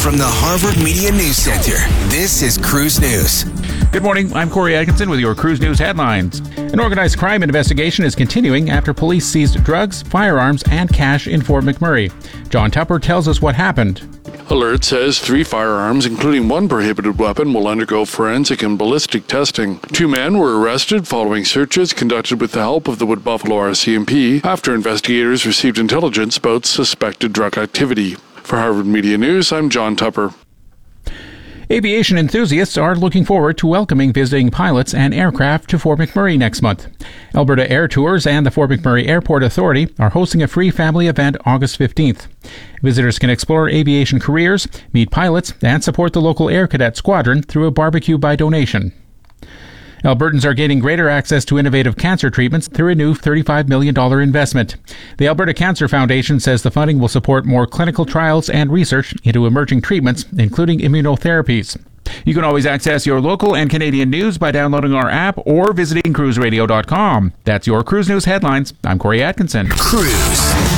From the Harvard Media News Center, this is Cruise News. Good morning, I'm Corey Atkinson with your Cruise News headlines. An organized crime investigation is continuing after police seized drugs, firearms, and cash in Fort McMurray. John Tupper tells us what happened. Alert says 3 firearms, including 1 prohibited weapon, will undergo forensic and ballistic testing. 2 men were arrested following searches conducted with the help of the Wood Buffalo RCMP after investigators received intelligence about suspected drug activity. For Harvard Media News, I'm John Tupper. Aviation enthusiasts are looking forward to welcoming visiting pilots and aircraft to Fort McMurray next month. Alberta Air Tours and the Fort McMurray Airport Authority are hosting a free family event August 15th. Visitors can explore aviation careers, meet pilots, and support the local Air Cadet Squadron through a barbecue by donation. Albertans are gaining greater access to innovative cancer treatments through a new $35 million investment. The Alberta Cancer Foundation says the funding will support more clinical trials and research into emerging treatments, including immunotherapies. You can always access your local and Canadian news by downloading our app or visiting cruiseradio.com. That's your Cruise News headlines. I'm Corey Atkinson. Cruise.